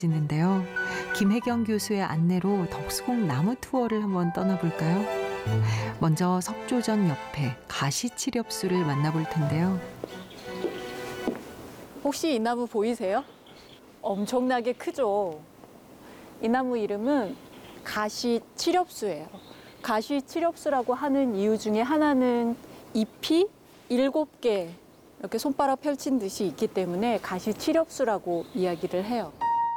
있는데요. 김혜경 교수의 안내로 덕수궁 나무 투어를 한번 떠나볼까요? 먼저 석조전 옆에 가시치렵수를 만나볼 텐데요. 혹시 이 나무 보이세요? 엄청나게 크죠? 이 나무 이름은 가시치렵수예요. 가시치렵수라고 하는 이유 중에 하나는 잎이 7개 이렇게 손가락 펼친 듯이 있기 때문에 가시치렵수라고 이야기를 해요.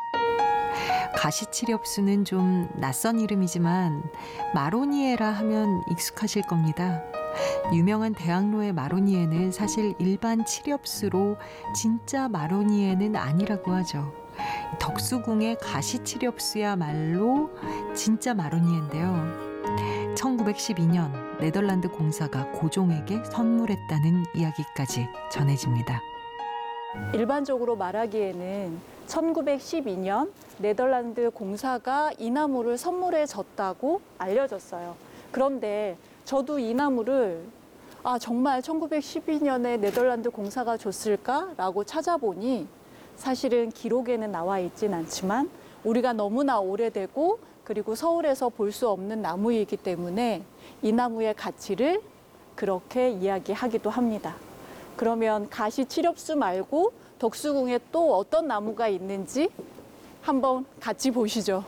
가시치렵수는 좀 낯선 이름이지만 마로니에라 하면 익숙하실 겁니다. 유명한 대학로의 마로니에는 사실 일반 치렵수로 진짜 마로니에는 아니라고 하죠. 덕수궁의 가시치렵수야말로 진짜 마로니에인데요. 1912년 네덜란드 공사가 고종에게 선물했다는 이야기까지 전해집니다. 일반적으로 말하기에는 1912년 네덜란드 공사가 이 나무를 선물해 줬다고 알려졌어요. 그런데 저도 이 나무를 정말 1912년에 네덜란드 공사가 줬을까라고 찾아보니 사실은 기록에는 나와 있진 않지만 우리가 너무나 오래되고 그리고 서울에서 볼 수 없는 나무이기 때문에 이 나무의 가치를 그렇게 이야기하기도 합니다. 그러면 가시치렵수 말고 덕수궁에 또 어떤 나무가 있는지 한번 같이 보시죠.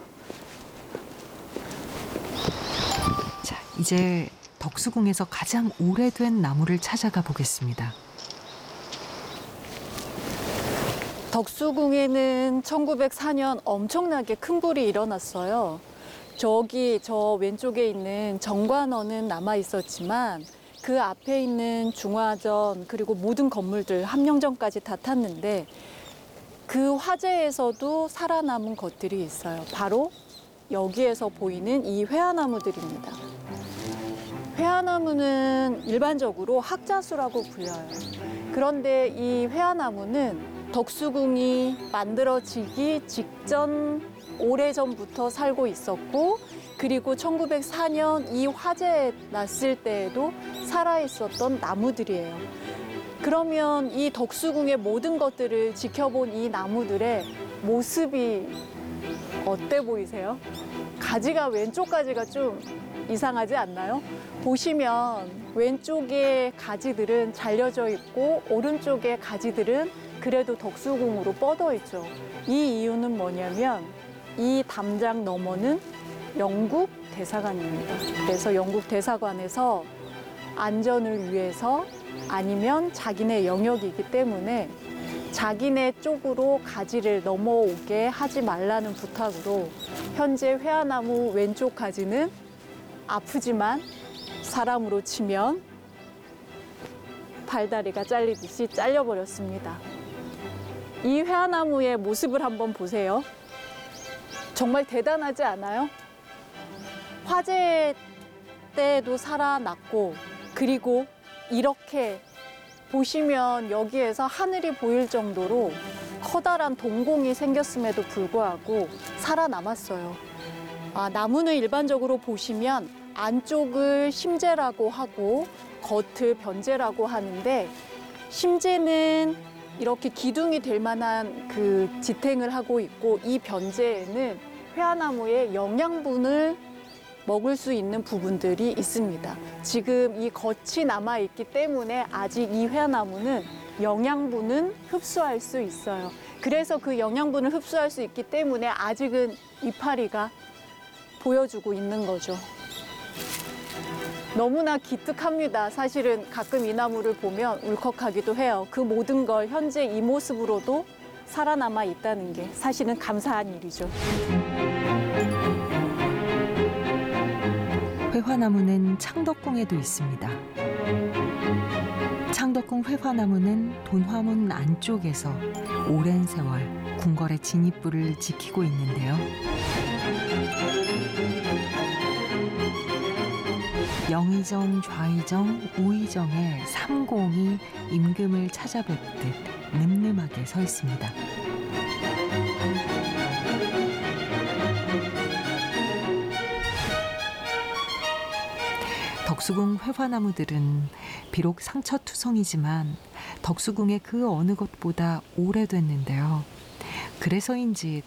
자, 이제 덕수궁에서 가장 오래된 나무를 찾아가 보겠습니다. 덕수궁에는 1904년 엄청나게 큰 불이 일어났어요. 저기 저 왼쪽에 있는 정관원은 남아 있었지만 그 앞에 있는 중화전 그리고 모든 건물들 함령전까지 다 탔는데 그 화재에서도 살아남은 것들이 있어요. 바로 여기에서 보이는 이 회화나무들입니다. 회화나무는 일반적으로 학자수라고 불려요. 그런데 이 회화나무는 덕수궁이 만들어지기 직전 오래전부터 살고 있었고 그리고 1904년 이 화재 났을 때에도 살아있었던 나무들이에요. 그러면 이 덕수궁의 모든 것들을 지켜본 이 나무들의 모습이 어때 보이세요? 가지가 왼쪽 가지가 좀 이상하지 않나요? 보시면 왼쪽의 가지들은 잘려져 있고 오른쪽의 가지들은 그래도 덕수궁으로 뻗어 있죠. 이 이유는 뭐냐면 이 담장 너머는 영국 대사관입니다. 그래서 영국 대사관에서 안전을 위해서 아니면 자기네 영역이기 때문에 자기네 쪽으로 가지를 넘어오게 하지 말라는 부탁으로 현재 회화나무 왼쪽 가지는 아프지만 사람으로 치면 팔다리가 잘리듯이 잘려버렸습니다. 이 회화나무의 모습을 한번 보세요. 정말 대단하지 않아요? 화재 때도 살아났고 그리고 이렇게 보시면 여기에서 하늘이 보일 정도로 커다란 동공이 생겼음에도 불구하고 살아남았어요. 나무는 일반적으로 보시면 안쪽을 심재라고 하고 겉을 변재라고 하는데 심재는 이렇게 기둥이 될 만한 그 지탱을 하고 있고 이 변재에는 회화나무의 영양분을 먹을 수 있는 부분들이 있습니다. 지금 이 겉이 남아있기 때문에 아직 이 회화나무는 영양분은 흡수할 수 있어요. 그래서 그 영양분을 흡수할 수 있기 때문에 아직은 이파리가 보여주고 있는 거죠. 너무나 기특합니다. 사실은 가끔 이 나무를 보면 울컥하기도 해요. 그 모든 걸 현재 이 모습으로도 살아남아 있다는 게 사실은 감사한 일이죠. 회화나무는 창덕궁에도 있습니다. 창덕궁 회화나무는 돈화문 안쪽에서 오랜 세월 궁궐의 진입부를 지키고 있는데요. 영의정, 좌의정, 우의정의 삼공이 임금을 찾아뵙듯 늠름하게 서 있습니다. 덕수궁 회화나무들은 비록 상처투성이지만 덕수궁의 그 어느 것보다 오래됐는데요. 그래서인지